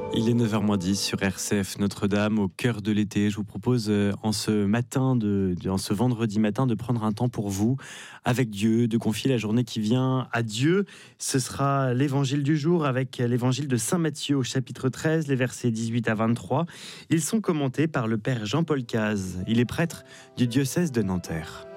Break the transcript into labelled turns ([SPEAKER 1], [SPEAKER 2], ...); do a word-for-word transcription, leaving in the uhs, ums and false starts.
[SPEAKER 1] Il est neuf heures moins dix sur R C F Notre-Dame, au cœur de l'été. Je vous propose euh, en ce matin, de, de- en ce vendredi matin, de prendre un temps pour vous, avec Dieu, de confier la journée qui vient à Dieu. Ce sera l'évangile du jour avec l'évangile de Saint Matthieu au chapitre treize, les versets dix-huit à vingt-trois. Ils sont commentés par le père Jean-Paul Cazes. Il est prêtre du diocèse de Nanterre.